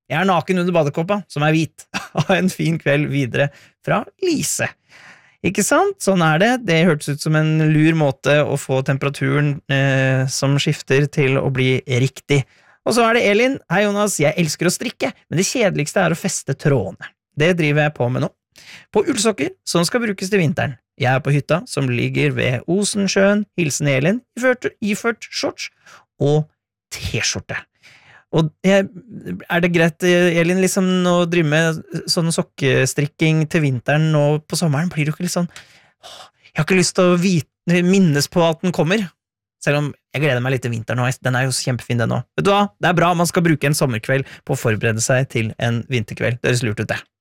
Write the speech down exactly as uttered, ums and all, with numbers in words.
Jeg er naken under badekåpa, som er hvit. Ha en fin kveld videre fra Lise. Ikke sant? Sånn er det. Det hørtes ut som en lur måte å få temperaturen eh, som skifter til å bli riktig. Og så er det Elin. Hei Jonas, jeg elsker å strikke, men det kjedeligste er å feste trådene. Det driver jeg på med nå. På ullsokker, som skal brukes til vinteren. Jeg er på hytta, som ligger ved Osensjøen, hilsen Elin, iført, iført shorts og t-skjorte. Og jeg, er det greit, Elin, liksom å drive med sånn sokkestrikking til vinteren nå på sommeren? Blir du ikke litt sånn, åh, jeg har ikke lyst til å vite, minnes på at den kommer. Selv om jeg gleder meg litt til vinteren nå, den er jo kjempefin den nå. Vet du hva? Det er bra, man skal bruke en sommerkveld på å forberede seg til en vinterkveld. Det høres lurt ut det.